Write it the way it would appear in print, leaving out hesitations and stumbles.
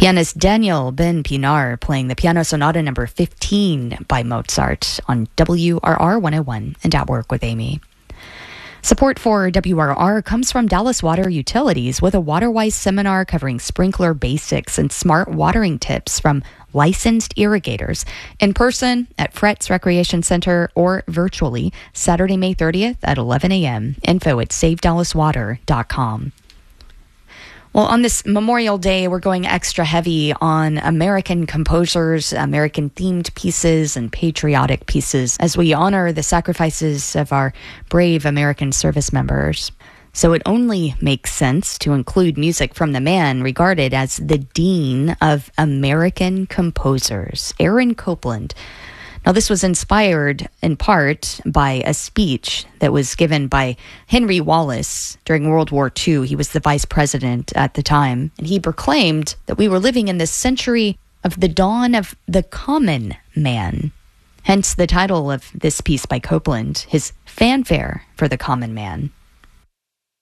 Pianist Daniel Ben Pinar playing the Piano Sonata number 15 by Mozart on WRR 101 and At Work with Amy. Support for WRR comes from Dallas Water Utilities with a WaterWise seminar covering sprinkler basics and smart watering tips from licensed irrigators in person at Fretz Recreation Center or virtually Saturday, May 30th at 11 a.m. Info at SaveDallasWater.com. Well, on this Memorial Day, we're going extra heavy on American composers, American-themed pieces, and patriotic pieces as we honor the sacrifices of our brave American service members. So it only makes sense to include music from the man regarded as the Dean of American Composers, Aaron Copland. Now, this was inspired in part by a speech that was given by Henry Wallace during World War II. He was the vice president at the time, and he proclaimed that we were living in this century of the dawn of the common man. Hence the title of this piece by Copland, his Fanfare for the Common Man.